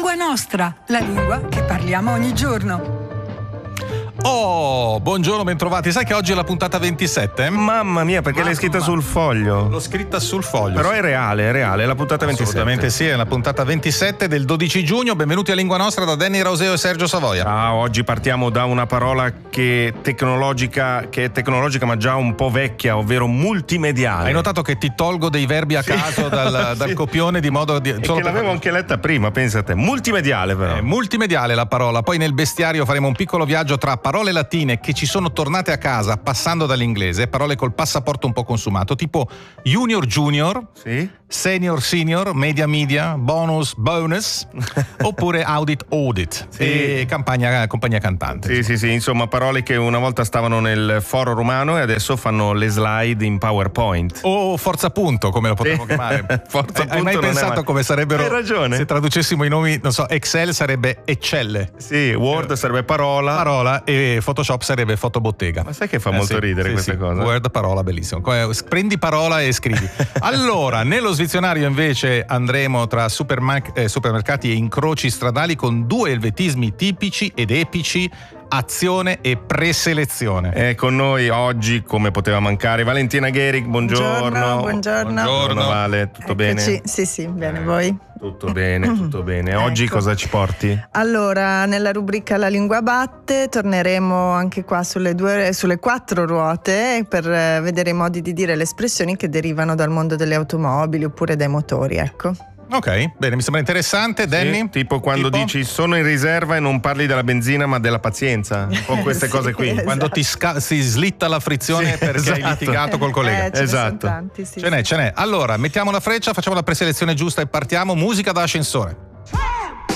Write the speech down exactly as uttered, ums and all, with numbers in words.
Lingua nostra, la lingua che parliamo ogni giorno. Oh, buongiorno, bentrovati. Sai che oggi è la puntata ventisette? Mamma mia, perché Mamma. l'hai scritta sul foglio? L'ho scritta sul foglio. Però è reale, è reale, è la puntata ventisette. Assolutamente sì, è la puntata ventisette del dodici giugno. Benvenuti a Lingua Nostra da Danny Rauseo e Sergio Savoia. Ah, oggi partiamo da una parola che è tecnologica, che è tecnologica ma già un po' vecchia, ovvero multimediale. Hai notato che ti tolgo dei verbi a caso sì. dal, dal sì. copione di modo di... E che l'avevo per... anche letta prima, pensa a te. Multimediale però. È multimediale la parola. Poi nel bestiario faremo un piccolo viaggio tra parole latine che ci sono tornate a casa passando dall'inglese, parole col passaporto un po' consumato, tipo junior junior, sì. senior senior, media media, bonus bonus, oppure audit audit, sì. e campagna, compagnia cantante. Sì, sì, sì, insomma parole che una volta stavano nel foro romano e adesso fanno le slide in PowerPoint. O forza punto, come lo potremmo sì. chiamare. Forza Hai punto mai non pensato è come sarebbero? Hai ragione. Se traducessimo i nomi, non so, Excel sarebbe Eccelle. Sì, Word sarebbe parola. Parola e Photoshop sarebbe fotobottega. Ma sai che fa eh, molto sì, ridere sì, questa sì. cosa? Word, parola, bellissimo. Prendi parola e scrivi. Allora, nello svizionario invece andremo tra superma- eh, supermercati e incroci stradali con due elvetismi tipici ed epici: azione e preselezione. È con noi oggi, come poteva mancare, Valentina Gheric. Buongiorno. Buongiorno. Buongiorno. Buongiorno Vale, tutto Eccoci. bene? Sì, sì, bene, eh, voi? Tutto bene, tutto bene. Oggi ecco. cosa ci porti? Allora, nella rubrica La lingua batte torneremo anche qua sulle, due, sulle quattro ruote per vedere i modi di dire le espressioni che derivano dal mondo delle automobili oppure dai motori, ecco. Ok, bene, mi sembra interessante. Danny? Sì, tipo quando tipo? dici sono in riserva e non parli della benzina ma della pazienza, un po' queste sì, cose qui. esatto. Quando ti sca- si slitta la frizione sì, perché esatto. hai litigato col collega. Eh, ce esatto. ne sono tanti, sì, ce n'è, sì. ce n'è. Allora, mettiamo la freccia, facciamo la preselezione giusta e partiamo. Musica da ascensore.